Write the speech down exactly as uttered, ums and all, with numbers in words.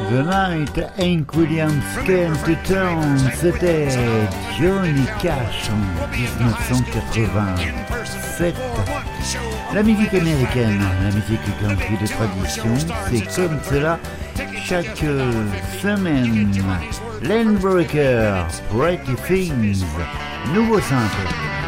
The Night Hank Williams Came to Town, c'était Johnny Cash en dix-neuf cent quatre-vingt-sept. La musique américaine, la musique country de tradition, c'est comme cela chaque semaine. Len Breaker, Pretty Things, nouveau simple.